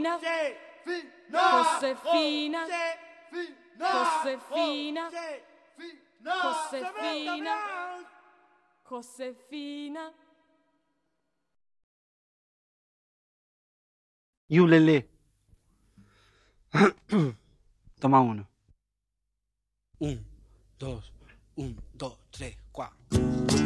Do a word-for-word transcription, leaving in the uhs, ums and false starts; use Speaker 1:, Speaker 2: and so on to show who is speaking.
Speaker 1: Josefina, Josefina, Josefina, Josefina, Josefina.
Speaker 2: Iulele. Toma uno.
Speaker 3: Un, dos, un, dos, tres, cuatro.